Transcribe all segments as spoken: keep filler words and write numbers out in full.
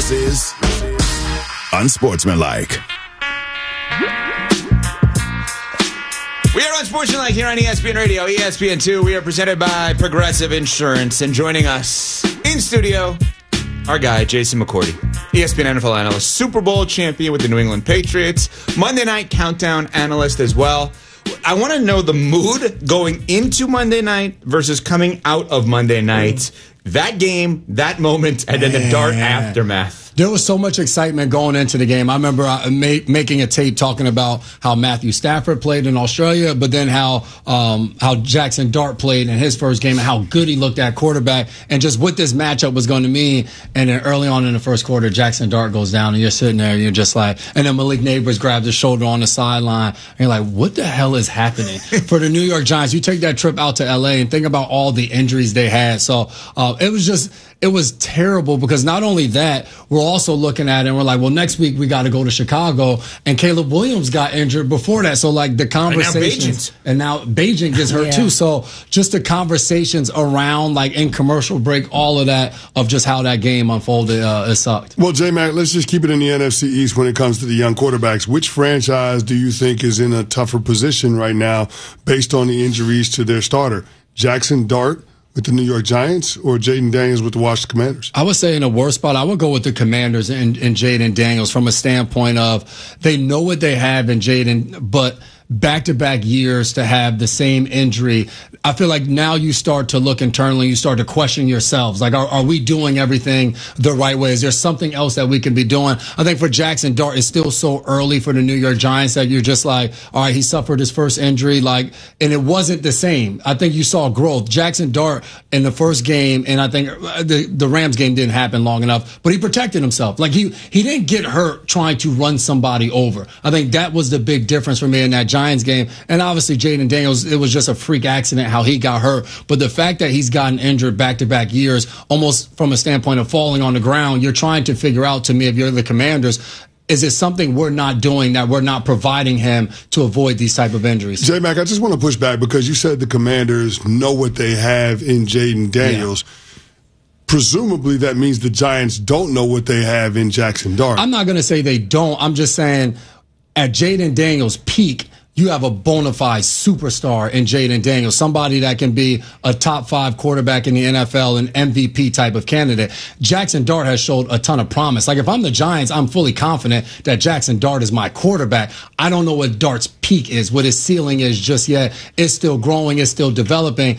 This is Unsportsmanlike. We are Unsportsmanlike here on E S P N Radio, E S P N two. We are presented by Progressive Insurance. And joining us in studio, our guy, Jason McCourty, E S P N N F L analyst, Super Bowl champion with the New England Patriots, Monday Night Countdown analyst as well. I want to know the mood going into Monday night versus coming out of Monday night. That game, that moment, and then the dark aftermath. There was so much excitement going into the game. I remember uh, ma- making a tape talking about how Matthew Stafford played in Australia, but then how um, how Jackson Dart played in his first game and how good he looked at quarterback and just what this matchup was going to mean. And then early on in the first quarter, Jackson Dart goes down and you're sitting there and you're just like, and then Malik Neighbors grabs his shoulder on the sideline. And you're like, what the hell is happening? For the New York Giants, you take that trip out to L A and think about all the injuries they had. So uh, it was just, it was terrible because not only that, we're also looking at it and we're like, well, next week we got to go to Chicago, and Caleb Williams got injured before that. So like the conversations, and now Bagent gets hurt yeah. too. So just the conversations around like in commercial break, all of that of just how that game unfolded, uh, it sucked. Well, J-Mac, let's just keep it in the N F C East when it comes to the young quarterbacks. Which franchise do you think is in a tougher position right now based on the injuries to their starter? Jackson Dart with the New York Giants or Jaden Daniels with the Washington Commanders? I would say in a worse spot, I would go with the Commanders and, and Jaden Daniels from a standpoint of they know what they have in Jaden, but back-to-back years to have the same injury. I feel like now you start to look internally, you start to question yourselves. Like, are, are we doing everything the right way? Is there something else that we can be doing? I think for Jackson Dart, it's still so early for the New York Giants that you're just like, all right, he suffered his first injury, like, and it wasn't the same. I think you saw growth. Jackson Dart in the first game, and I think the, the Rams game didn't happen long enough, but he protected himself. Like, he, he didn't get hurt trying to run somebody over. I think that was the big difference for me in that Giants game. And obviously Jaden Daniels, it was just a freak accident how he got hurt. But the fact that he's gotten injured back-to-back years, almost from a standpoint of falling on the ground, you're trying to figure out, to me, if you're the Commanders, is it something we're not doing that we're not providing him to avoid these type of injuries? J-Mac, I just want to push back because you said the Commanders know what they have in Jaden Daniels. Yeah. Presumably that means the Giants don't know what they have in Jackson Dart. I'm not going to say they don't. I'm just saying at Jaden Daniels' peak, you have a bona fide superstar in Jaden Daniels, somebody that can be a top five quarterback in the N F L, an M V P type of candidate. Jackson Dart has showed a ton of promise. Like, if I'm the Giants, I'm fully confident that Jackson Dart is my quarterback. I don't know what Dart's peak is, what his ceiling is just yet. It's still growing. It's still developing.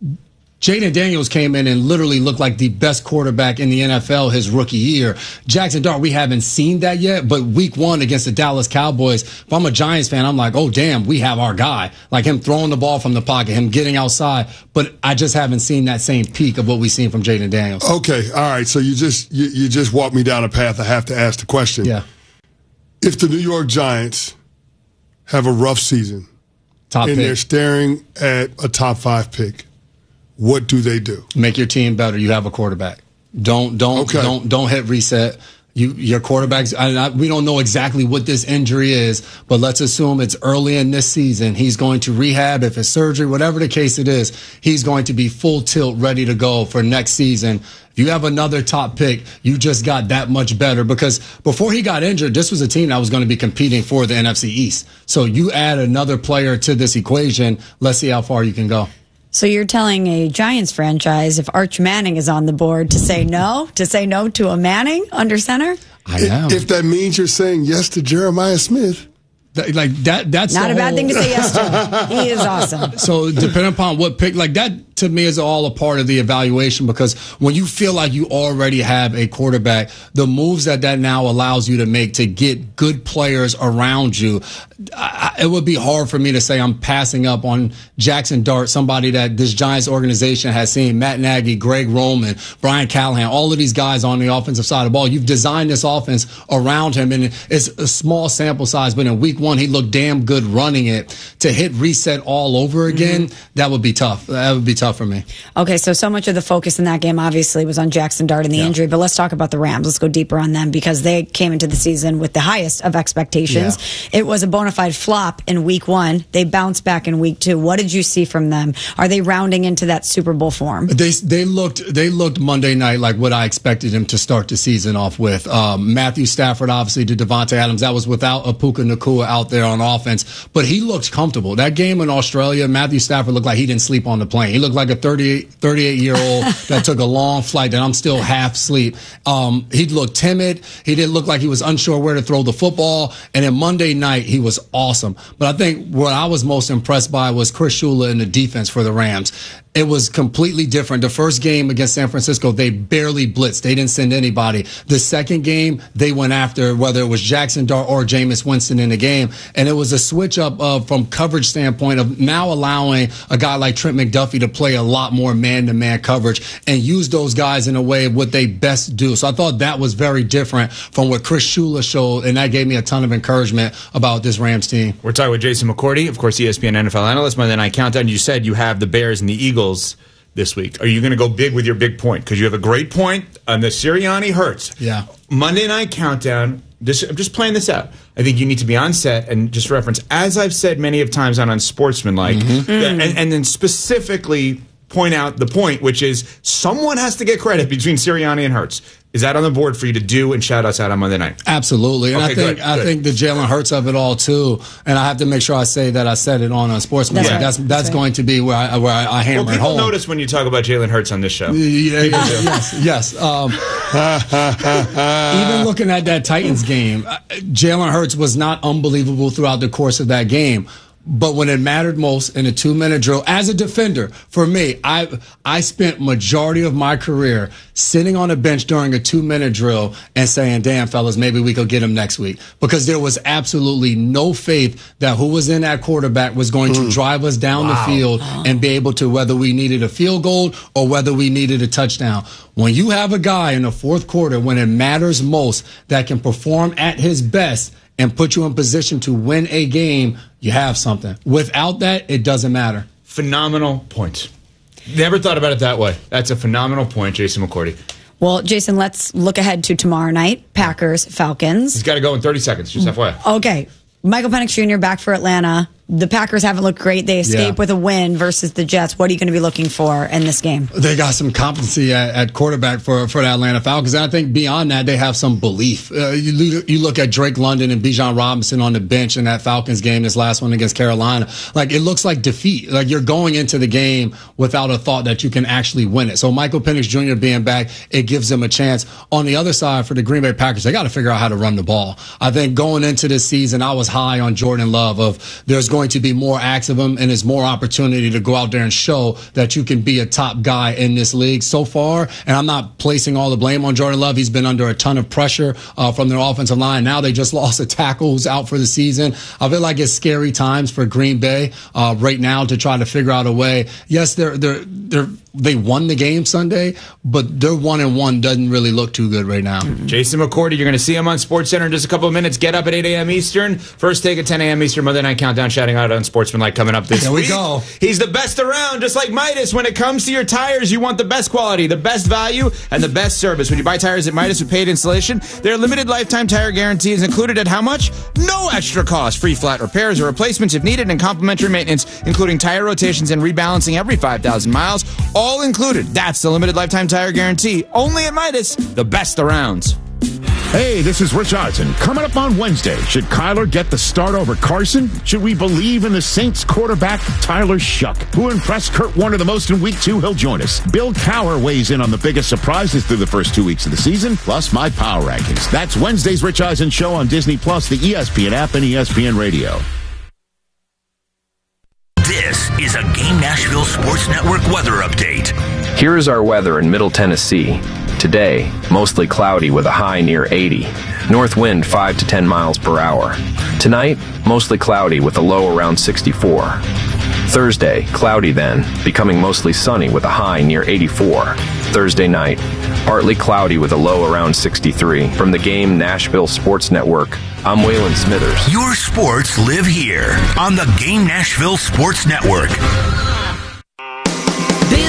Jaden Daniels came in and literally looked like the best quarterback in the N F L his rookie year. Jackson Dart, we haven't seen that yet, but week one against the Dallas Cowboys, if I'm a Giants fan, I'm like, oh, damn, we have our guy. Like him throwing the ball from the pocket, him getting outside, but I just haven't seen that same peak of what we've seen from Jaden Daniels. Okay, all right, so you just you, you just walked me down a path I have to ask the question. Yeah. If the New York Giants have a rough season top and pick. They're staring at a top five pick, what do they do? Make your team better. You have a quarterback. Don't don't okay. don't don't hit reset. You your quarterbacks. I, I, we don't know exactly what this injury is, but let's assume it's early in this season. He's going to rehab, if it's surgery, whatever the case it is. He's going to be full tilt, ready to go for next season. If you have another top pick, you just got that much better, because before he got injured, this was a team that was going to be competing for the N F C East. So you add another player to this equation. Let's see how far you can go. So you're telling a Giants franchise, if Arch Manning is on the board, to say no, to say no to a Manning under center? I am. If that means you're saying yes to Jeremiah Smith. That, like that, that's not a whole, bad thing to say yes to. He is awesome. So depending upon what pick, like that to me is all a part of the evaluation, because when you feel like you already have a quarterback, the moves that that now allows you to make to get good players around you, I, it would be hard for me to say I'm passing up on Jackson Dart, somebody that this Giants organization has seen, Matt Nagy, Greg Roman, Brian Callahan, all of these guys on the offensive side of the ball. You've designed this offense around him, and it's a small sample size, but in week one, he looked damn good running it. To hit reset all over again, mm-hmm. that would be tough. That would be tough. tough for me. Okay, so so much of the focus in that game obviously was on Jackson Dart and the yeah. injury, but let's talk about the Rams. Let's go deeper on them because they came into the season with the highest of expectations. Yeah. It was a bona fide flop in week one. They bounced back in week two. What did you see from them? Are they rounding into that Super Bowl form? They they looked they looked Monday night like what I expected them to start the season off with. Um, Matthew Stafford, obviously, to Devontae Adams. That was without Puka Nacua out there on offense, but he looked comfortable. That game in Australia, Matthew Stafford looked like he didn't sleep on the plane. He looked like a thirty-eight, thirty-eight-year-old that took a long flight that I'm still half asleep. Um, he looked timid. He didn't look like he was unsure where to throw the football. And then Monday night, he was awesome. But I think what I was most impressed by was Chris Shula and the defense for the Rams. It was completely different. The first game against San Francisco, they barely blitzed. They didn't send anybody. The second game, they went after whether it was Jackson Dart or Jameis Winston in the game. And it was a switch up of, from coverage standpoint of now allowing a guy like Trent McDuffie to play a lot more man-to-man coverage and use those guys in a way of what they best do. So I thought that was very different from what Chris Shula showed, and that gave me a ton of encouragement about this Rams team. We're talking with Jason McCourty, of course, E S P N N F L analyst. Monday Night Countdown. You said you have the Bears and the Eagles this week. Are you going to go big with your big point? Because you have a great point on the Sirianni Hurts. Yeah. Monday Night Countdown. This, I'm just playing this out. I think you need to be on set and just reference, as I've said many of times on Unsportsmanlike, mm-hmm. and, and then specifically point out the point, which is someone has to get credit between Sirianni and Hurts. Is that on the board for you to do and shout us out on Monday night? Absolutely. And okay, I think good, I good. think the Jalen Hurts of it all too. And I have to make sure I say that I said it on a sportsman. That's Like, right. that's that's, that's going right. to be where I where I, I hammer well, it people home. notice when you talk about Jalen Hurts on this show. Yeah, yeah, yes, yes. Um, even looking at that Titans game, uh, Jalen Hurts was not unbelievable throughout the course of that game. But when it mattered most in a two-minute drill, as a defender, for me, I I spent majority of my career sitting on a bench during a two-minute drill and saying, damn, fellas, maybe we could get him next week. Because there was absolutely no faith that who was in that quarterback was going mm. to drive us down wow. the field and be able to, whether we needed a field goal or whether we needed a touchdown. When you have a guy in the fourth quarter, when it matters most, that can perform at his best and put you in position to win a game, you have something. Without that, it doesn't matter. Phenomenal point. Never thought about it that way. That's a phenomenal point, Jason McCourty. Well, Jason, let's look ahead to tomorrow night. Packers, Falcons. He's got to go in thirty seconds, just F Y I. Okay. Michael Penix Junior back for Atlanta. The Packers haven't looked great. They escape Yeah. with a win versus the Jets. What are you going to be looking for in this game? They got some competency at, at quarterback for, for the Atlanta Falcons. And I think beyond that, they have some belief. Uh, you, you look at Drake London and Bijan Robinson on the bench in that Falcons game, this last one against Carolina. Like, it looks like defeat. Like, you're going into the game without a thought that you can actually win it. So Michael Penix Junior being back, it gives them a chance. On the other side, for the Green Bay Packers, they got to figure out how to run the ball. I think going into this season, I was high on Jordan Love of there's going to be more action of him and there's more opportunity to go out there and show that you can be a top guy in this league so far. And I'm not placing all the blame on Jordan Love. He's been under a ton of pressure uh, from their offensive line. Now they just lost a tackle who's out for the season. I feel like it's scary times for Green Bay uh, right now to try to figure out a way. Yes, they're they're they're they won the game Sunday, but their one and one doesn't really look too good right now. Jason McCourty, you're going to see him on SportsCenter in just a couple of minutes. Get up at eight a.m. Eastern. First take at ten a.m. Eastern. Monday Night Countdown, shouting out on Sportsmanlike coming up this There week. we go. He's the best around, just like Midas. When it comes to your tires, you want the best quality, the best value, and the best service. When you buy tires at Midas with paid installation, their limited lifetime tire guarantee is included at how much? No extra cost. Free flat repairs or replacements if needed, and complimentary maintenance, including tire rotations and rebalancing every five thousand miles. All included. That's the limited lifetime tire guarantee. Only at Midas, the best arounds. Hey, this is Rich Eisen. Coming up on Wednesday, should Kyler get the start over Carson? Should we believe in the Saints quarterback, Tyler Shuck? Who impressed Kurt Warner the most in week two? He'll join us. Bill Cowher weighs in on the biggest surprises through the first two weeks of the season, plus my power rankings. That's Wednesday's Rich Eisen Show on Disney Plus, the E S P N app, and E S P N Radio. This is a Game Nashville Sports Network weather update. Here is our weather in Middle Tennessee. Today, mostly cloudy with a high near eighty. North wind five to ten miles per hour. Tonight, mostly cloudy with a low around sixty-four. Thursday, cloudy then, becoming mostly sunny with a high near eighty-four. Thursday night, partly cloudy with a low around sixty-three. From the Game Nashville Sports Network, I'm Waylon Smithers. Your sports live here on the Game Nashville Sports Network. Big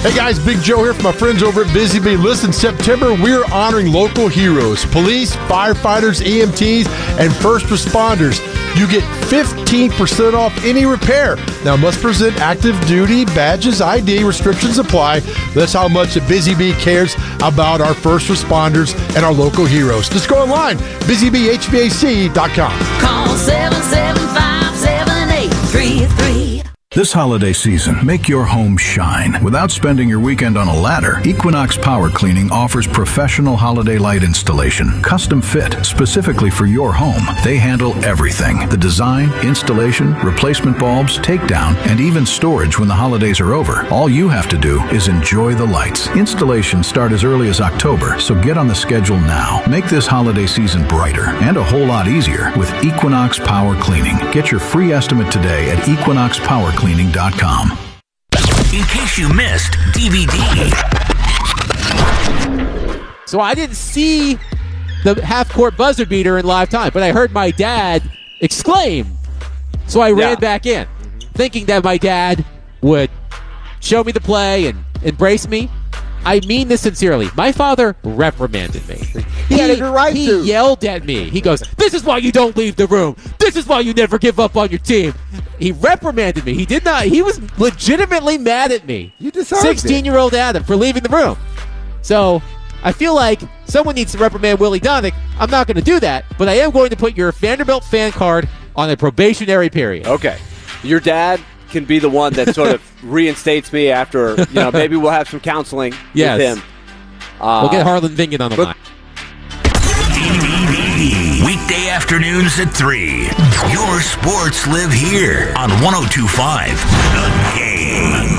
Hey guys, Big Joe here from my friends over at Busy Bee. Listen, September, we're honoring local heroes, police, firefighters, E M Ts, and first responders. You get fifteen percent off any repair. Now, must present active duty badges, I D, restrictions apply. That's how much Busy Bee cares about our first responders and our local heroes. Just go online, busy bee h v a c dot com. Call seven seven five, seven eight three three. This holiday season, make your home shine. Without spending your weekend on a ladder, Equinox Power Cleaning offers professional holiday light installation, custom fit, specifically for your home. They handle everything. The design, installation, replacement bulbs, takedown, and even storage when the holidays are over. All you have to do is enjoy the lights. Installations start as early as October, so get on the schedule now. Make this holiday season brighter and a whole lot easier with Equinox Power Cleaning. Get your free estimate today at equinox power cleaning dot com. In case you missed D V D. So I didn't see the half-court buzzer beater in live time, but I heard my dad exclaim. So I ran Yeah. back in, thinking that my dad would show me the play and embrace me. I mean this sincerely. My father reprimanded me. He had every right he to. yelled at me. He goes, "This is why you don't leave the room. This is why you never give up on your team." He reprimanded me. He did not. He was legitimately mad at me. You deserved it. sixteen-year-old Adam for leaving the room. So I feel like someone needs to reprimand Willie Donick. I'm not going to do that, but I am going to put your Vanderbilt fan card on a probationary period. Okay. Your dad can be the one that sort of reinstates me after, you know, maybe we'll have some counseling Yes. with him. Uh, We'll get Harlan Vingan on the line. Weekday afternoons at three. Your sports live here on one oh two point five The Game.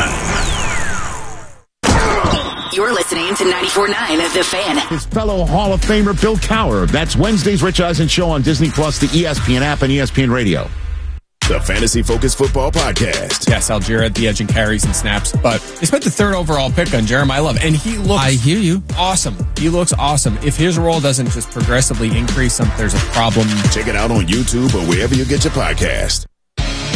You're listening to ninety-four point nine The Fan. His fellow Hall of Famer Bill Cowher. That's Wednesday's Rich Eisen Show on Disney Plus, the E S P N app, and E S P N Radio. The Fantasy Focus Football Podcast. Yes, Algier at the edge and carries and snaps, but they spent the third overall pick on Jeremiah Love, and he looks I hear you. awesome. He looks awesome. If his role doesn't just progressively increase, some there's a problem. Check it out on YouTube or wherever you get your podcast.